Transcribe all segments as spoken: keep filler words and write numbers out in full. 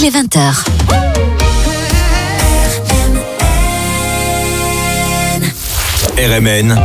il est vingt heures. R M N,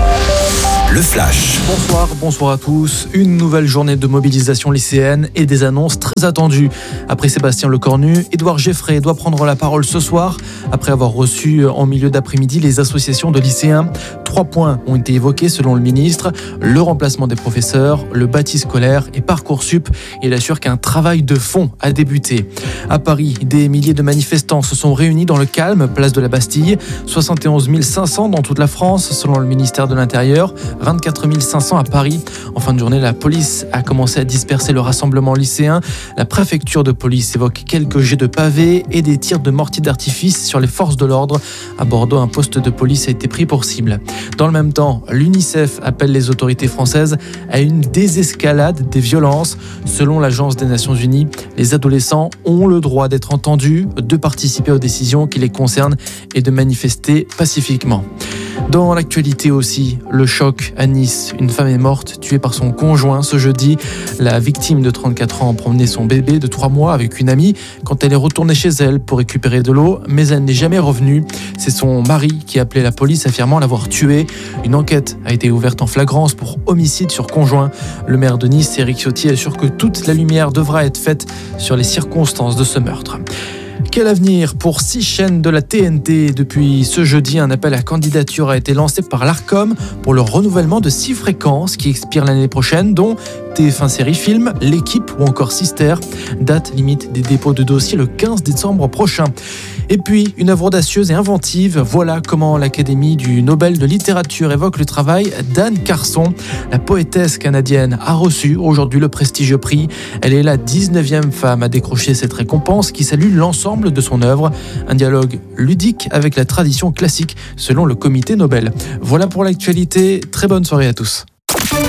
le flash. Bonsoir, bonsoir à tous. Une nouvelle journée de mobilisation lycéenne et des annonces très attendues. Après Sébastien Lecornu, Édouard Geffray doit prendre la parole ce soir après avoir reçu en milieu d'après-midi les associations de lycéens. Trois points ont été évoqués selon le ministre: le remplacement des professeurs, le bâti scolaire et Parcoursup. Il assure qu'un travail de fond a débuté. À Paris, des milliers de manifestants se sont réunis dans le calme, place de la Bastille. soixante et onze mille cinq cents dans toute la France, selon le ministère de l'Intérieur. vingt-quatre mille cinq cents à Paris. En fin de journée, la police a commencé à disperser le rassemblement lycéen. La préfecture de police évoque quelques jets de pavés et des tirs de mortier d'artifice sur les forces de l'ordre. À Bordeaux, un poste de police a été pris pour cible. Dans le même temps, l'UNICEF appelle les autorités françaises à une désescalade des violences. Selon l'Agence des Nations Unies, les adolescents ont le droit d'être entendus, de participer aux décisions qui les concernent et de manifester pacifiquement. Dans l'actualité aussi, le choc à Nice. Une femme est morte, tuée par son conjoint ce jeudi. La victime de trente-quatre ans promenait son bébé de trois mois avec une amie quand elle est retournée chez elle pour récupérer de l'eau, mais elle n'est jamais revenue. C'est son mari qui a appelé la police affirmant l'avoir tuée. Une enquête a été ouverte en flagrance pour homicide sur conjoint. Le maire de Nice, Éric Ciotti, assure que toute la lumière devra être faite sur les circonstances de ce meurtre. Quel avenir pour six chaînes de la T N T? Depuis ce jeudi, un appel à candidature a été lancé par l'Arcom pour le renouvellement de six fréquences qui expirent l'année prochaine, dont T F un Série Film, L'équipe ou encore Sister. Date limite des dépôts de dossiers le quinze décembre prochain. Et puis, une œuvre audacieuse et inventive. Voilà comment l'Académie du Nobel de littérature évoque le travail d'Anne Carson. La poétesse canadienne a reçu aujourd'hui le prestigieux prix. Elle est la dix-neuvième femme à décrocher cette récompense qui salue l'ensemble de son œuvre. Un dialogue ludique avec la tradition classique selon le comité Nobel. Voilà pour l'actualité. Très bonne soirée à tous.